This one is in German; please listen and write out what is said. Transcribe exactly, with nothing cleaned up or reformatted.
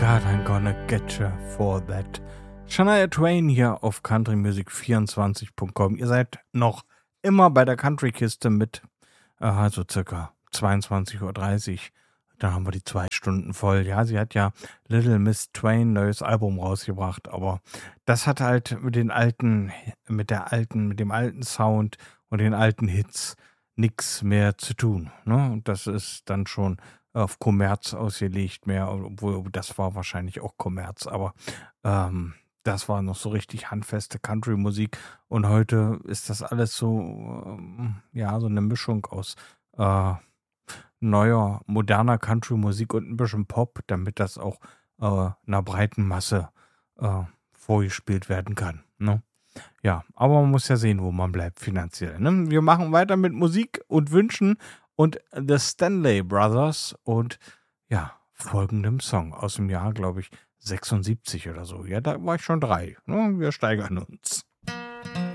God, I'm gonna get you for that. Shania Twain hier auf country music vierundzwanzig punkt com. Ihr seid noch immer bei der Country-Kiste mit äh, so circa zweiundzwanzig Uhr dreißig. Da haben wir die zwei Stunden voll. Ja, sie hat ja Little Miss Twain neues Album rausgebracht, aber das hat halt mit den alten, mit der alten, mit dem alten Sound und den alten Hits nichts mehr zu tun. Ne? Und das ist dann schon auf Kommerz ausgelegt mehr, obwohl das war wahrscheinlich auch Kommerz, aber ähm, das war noch so richtig handfeste Country-Musik und heute ist das alles so, ähm, ja, so eine Mischung aus äh, neuer, moderner Country-Musik und ein bisschen Pop, damit das auch äh, einer breiten Masse äh, vorgespielt werden kann. Ne? Ja, aber man muss ja sehen, wo man bleibt finanziell. Ne? Wir machen weiter mit Musik und Wünschen und The Stanley Brothers und ja, folgendem Song aus dem Jahr, glaube ich, sechsundsiebzig oder so. Ja, da war ich schon drei. Ne? Wir steigern uns.